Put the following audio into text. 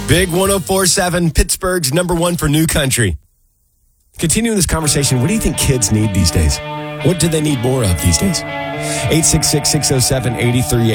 Big 104.7, Pittsburgh's number one for new country. Continuing this conversation, what do you think kids need these days? What do they need more of these days? 866-607-8380.